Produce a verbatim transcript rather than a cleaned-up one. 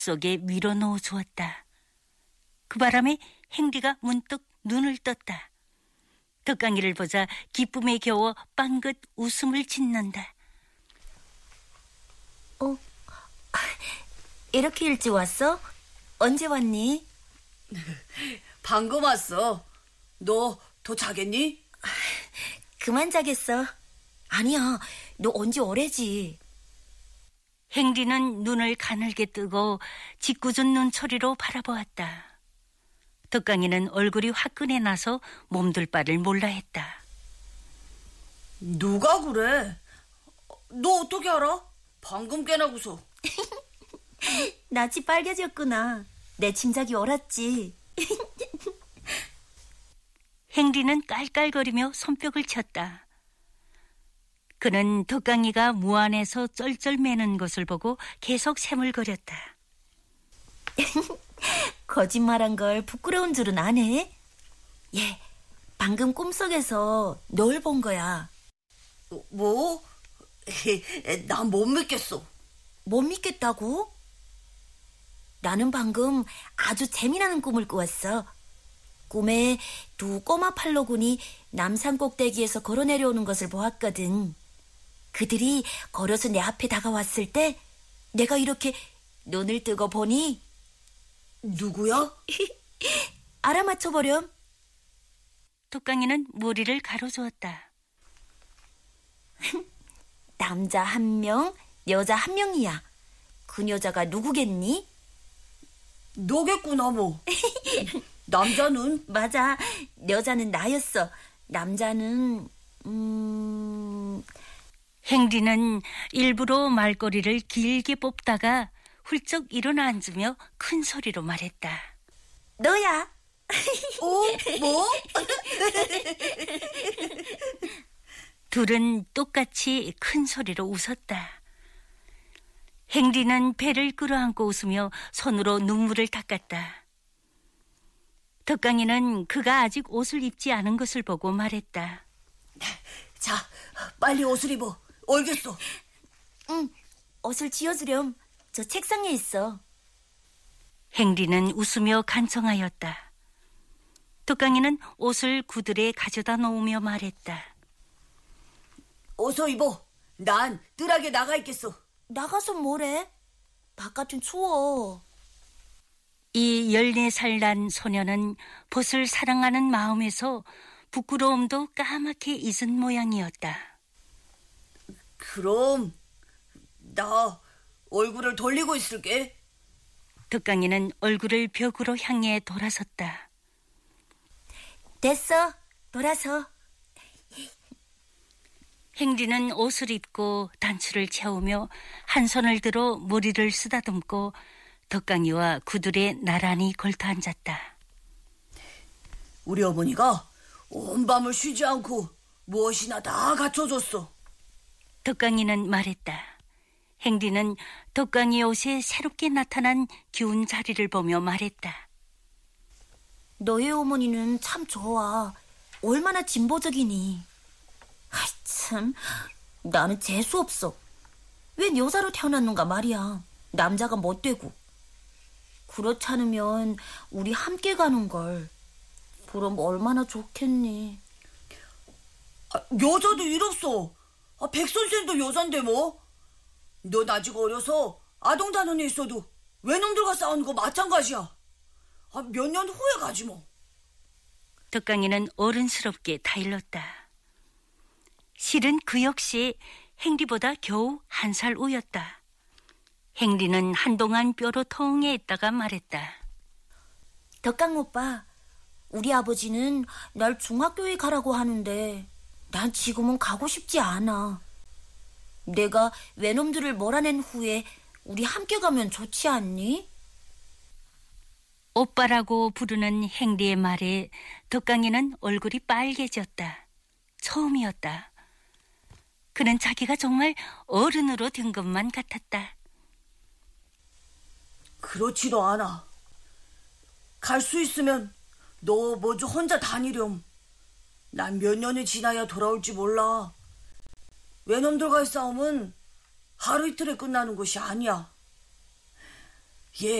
속에 밀어넣어 주었다. 그 바람에 행디가 문득 눈을 떴다. 덕강이를 보자 기쁨에 겨워 빵긋 웃음을 짓는다. 어, 이렇게 일찍 왔어? 언제 왔니? 방금 왔어. 너 더 자겠니? 그만 자겠어. 아니야, 너 언제 오래지? 행디는 눈을 가늘게 뜨고 짓궂은 눈초리로 바라보았다. 덕강이는 얼굴이 화끈해 나서 몸둘 바를 몰라 했다. 누가 그래? 너 어떻게 알아? 방금 깨나고서. 낯이 빨개졌구나. 내 짐작이 옳았지. 행디는 깔깔거리며 손뼉을 쳤다. 그는 덕강이가 무안에서 쩔쩔매는 것을 보고 계속 새물거렸다. 거짓말한 걸 부끄러운 줄은 아네? 얘, 방금 꿈속에서 널 본 거야. 뭐? 난 못 믿겠어. 못 믿겠다고? 나는 방금 아주 재미나는 꿈을 꾸었어. 꿈에 두 꼬마 팔로군이 남산 꼭대기에서 걸어 내려오는 것을 보았거든. 그들이 걸어서 내 앞에 다가왔을 때 내가 이렇게 눈을 뜨고 보니 누구야? 알아맞혀보렴. 덕강이는 머리를 가로주었다. 남자 한 명, 여자 한 명이야. 그 여자가 누구겠니? 너겠구나 뭐. 남자는? 맞아, 여자는 나였어. 남자는... 음... 행디는 일부러 말꼬리를 길게 뽑다가 훌쩍 일어나 앉으며 큰 소리로 말했다. 너야. 어? 뭐? 둘은 똑같이 큰 소리로 웃었다. 행디는 배를 끌어안고 웃으며 손으로 눈물을 닦았다. 덕강이는 그가 아직 옷을 입지 않은 것을 보고 말했다. 자, 빨리 옷을 입어. 얼겠어. 응, 옷을 지어주렴. 저 책상에 있어. 행디는 웃으며 간청하였다. 덕강이는 옷을 구들에 가져다 놓으며 말했다. 어서 입어. 난 뜰하게 나가 있겠어. 나가서 뭐래? 바깥은 추워. 이 열네 살 난 소녀는 벗을 사랑하는 마음에서 부끄러움도 까맣게 잊은 모양이었다. 그럼 나 얼굴을 돌리고 있을게. 덕강이는 얼굴을 벽으로 향해 돌아섰다. 됐어, 돌아서. 행디는 옷을 입고 단추를 채우며 한 손을 들어 머리를 쓰다듬고 덕강이와 구들에 나란히 걸터 앉았다. 우리 어머니가 온 밤을 쉬지 않고 무엇이나 다 갖춰줬어. 덕강이는 말했다. 행디는 덕강이 옷에 새롭게 나타난 기운 자리를 보며 말했다. 너의 어머니는 참 좋아. 얼마나 진보적이니. 아이 참, 나는 재수 없어. 웬 여자로 태어났는가 말이야. 남자가 못 되고. 그렇지 않으면 우리 함께 가는 걸. 그럼 얼마나 좋겠니. 아, 여자도 일 없어. 아, 백 선생도 여잔데 뭐. 넌 아직 어려서 아동단원에 있어도 외놈들과 싸우는 거 마찬가지야. 아, 몇 년 후에 가지 뭐. 덕강이는 어른스럽게 다일렀다. 실은 그 역시 행디보다 겨우 한 살 우였다. 행디는 한동안 뼈로 통해 있다가 말했다. 덕강 오빠, 우리 아버지는 날 중학교에 가라고 하는데 난 지금은 가고 싶지 않아. 내가 외놈들을 몰아낸 후에 우리 함께 가면 좋지 않니? 오빠라고 부르는 행디의 말에 덕강이는 얼굴이 빨개졌다. 처음이었다. 그는 자기가 정말 어른으로 된 것만 같았다. 그렇지도 않아. 갈 수 있으면 너 먼저 혼자 다니렴. 난 몇 년이 지나야 돌아올지 몰라. 외놈들과의 싸움은 하루 이틀에 끝나는 것이 아니야. 얘